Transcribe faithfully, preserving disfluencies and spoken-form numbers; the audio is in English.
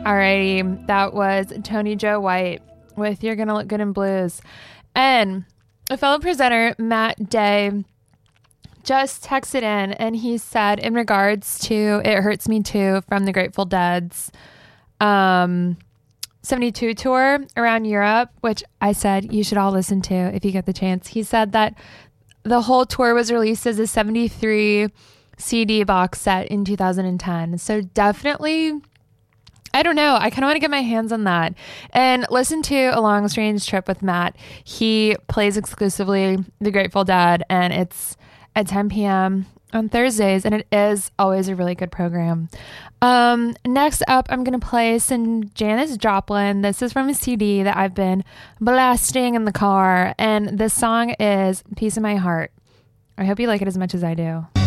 Alrighty, that was Tony Joe White with You're Gonna Look Good in Blues. And a fellow presenter, Matt Day, just texted in and he said in regards to It Hurts Me Too from the Grateful Dead's um, seventy-two tour around Europe, which I said you should all listen to if you get the chance. He said that the whole tour was released as a seventy-three C D box set in two thousand ten. So definitely, I don't know. I kind of want to get my hands on that and listen to A Long Strange Trip with Matt. He plays exclusively the Grateful Dead, and it's at ten p.m. on Thursdays, and it is always a really good program. Um, next up, I'm going to play some Janis Joplin. This is from a C D that I've been blasting in the car, and this song is Piece of My Heart. I hope you like it as much as I do.